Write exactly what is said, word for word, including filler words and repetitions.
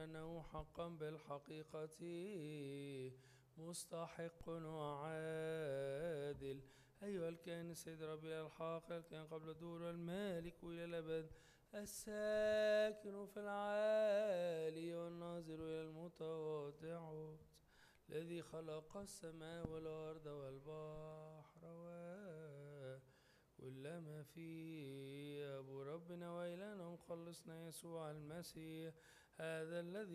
أنه حقا بالحقيقة مستحق وعادل. أيها الكائن السيد ربي الحق، الكائن قبل الدور، المالك إلى الأبد، الساكن في العالي والناظر إلى المتواضعات، الذي خلق السماء والأرض والبحر وكل ما فيه، أبو ربنا وإلهنا مخلصنا يسوع المسيح، هذا الذي